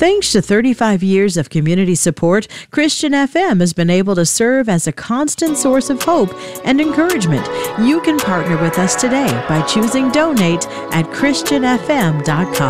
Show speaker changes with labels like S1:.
S1: Thanks to 35 years of community support, Christian FM has been able to serve as a constant source of hope and encouragement. You can partner with us today by choosing donate at christianfm.com.